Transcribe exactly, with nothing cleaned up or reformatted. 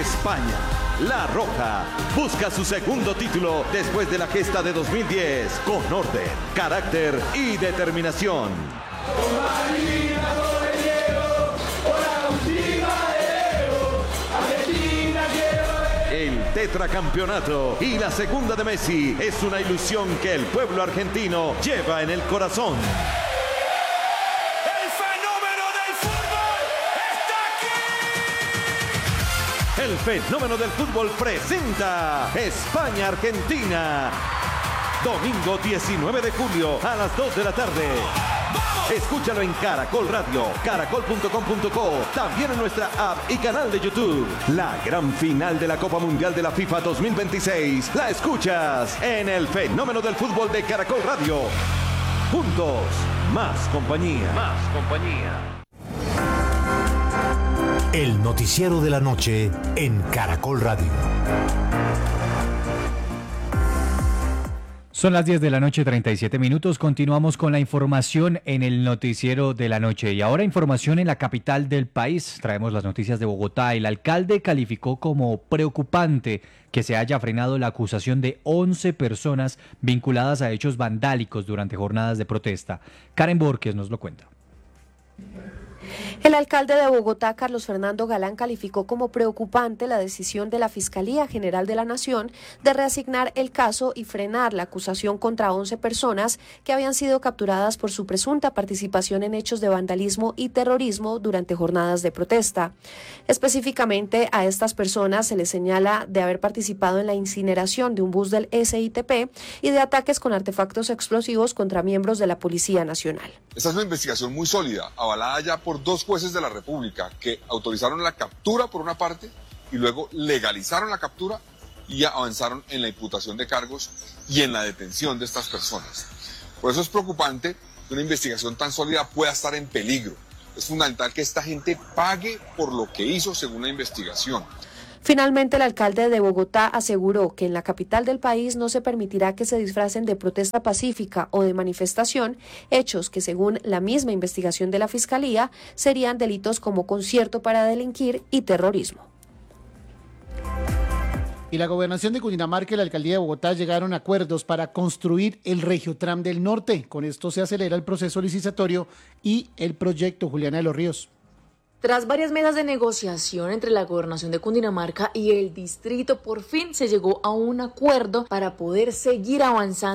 España. La Roja busca su segundo título después de la gesta de dos mil diez con orden, carácter y determinación. El tetracampeonato y la segunda de Messi es una ilusión que el pueblo argentino lleva en el corazón. ¡El fenómeno del fútbol está aquí! El fenómeno del fútbol presenta España-Argentina. Domingo diecinueve de julio a las dos de la tarde. Escúchalo en Caracol Radio, caracol punto com punto co, también en nuestra app y canal de YouTube. La gran final de la Copa Mundial de la FIFA dos mil veintiséis la escuchas en el fenómeno del fútbol de Caracol Radio. Juntos, más compañía. Más compañía. El noticiero de la noche en Caracol Radio. Son las diez de la noche, treinta y siete minutos. Continuamos con la información en el noticiero de la noche. Y ahora información en la capital del país. Traemos las noticias de Bogotá. El alcalde calificó como preocupante que se haya frenado la acusación de once personas vinculadas a hechos vandálicos durante jornadas de protesta. Karen Borges nos lo cuenta. El alcalde de Bogotá, Carlos Fernando Galán, calificó como preocupante la decisión de la Fiscalía General de la Nación de reasignar el caso y frenar la acusación contra once personas que habían sido capturadas por su presunta participación en hechos de vandalismo y terrorismo durante jornadas de protesta. Específicamente, a estas personas se les señala de haber participado en la incineración de un bus del S I T P y de ataques con artefactos explosivos contra miembros de la Policía Nacional. Esta es una investigación muy sólida, avalada ya por dos jueces de la República que autorizaron la captura por una parte y luego legalizaron la captura y avanzaron en la imputación de cargos y en la detención de estas personas. Por eso es preocupante que una investigación tan sólida pueda estar en peligro. Es fundamental que esta gente pague por lo que hizo según la investigación. Finalmente, el alcalde de Bogotá aseguró que en la capital del país no se permitirá que se disfracen de protesta pacífica o de manifestación, hechos que según la misma investigación de la Fiscalía serían delitos como concierto para delinquir y terrorismo. Y la gobernación de Cundinamarca y la alcaldía de Bogotá llegaron a acuerdos para construir el Regiotram del Norte. Con esto se acelera el proceso licitatorio y el proyecto. Juliana de los Ríos. Tras varias mesas de negociación entre la Gobernación de Cundinamarca y el distrito, por fin se llegó a un acuerdo para poder seguir avanzando